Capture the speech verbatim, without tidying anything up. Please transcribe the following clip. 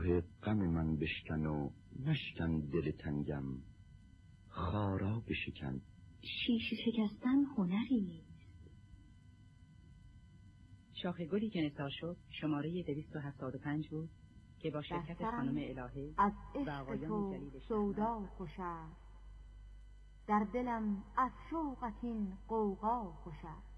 کوه غم من بشکن و مشکن دل تنگم، خارا بشکن. شیشه شکستن هنری. شاخ گلی که نثار شد شماره دویست و هفتاد و پنج بود که با شرکت خانم الهه از و آقایان جلیل سودا خوش است، در دلم از شوقت این غوغا خوش است.